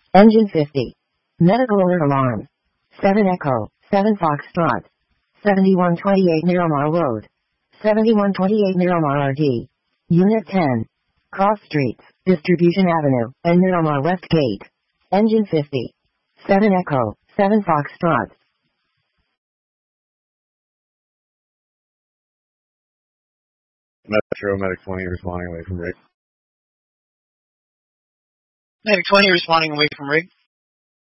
Engine 50. Medical alert alarm. 7 Echo, 7 Foxtrot. 7128 Miramar Road. 7128 Miramar RD. Unit 10. Cross Streets, Distribution Avenue, and Miramar West Gate. Engine 50. 7 Echo, 7 Foxtrot. Metro, Medic 20 responding away from rig. Medic 20 responding away from rig.